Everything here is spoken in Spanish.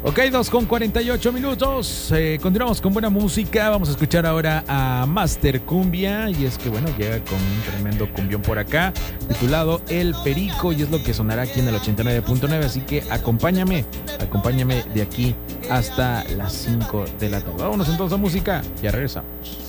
Ok, 2:48. Continuamos con buena música. Vamos a escuchar ahora a Master Cumbia. Y es que, bueno, llega con un tremendo cumbión por acá, titulado El Perico. Y es lo que sonará aquí en el 89.9. Así que acompáñame de aquí hasta las 5 de la tarde. Vámonos entonces a música. Ya regresamos.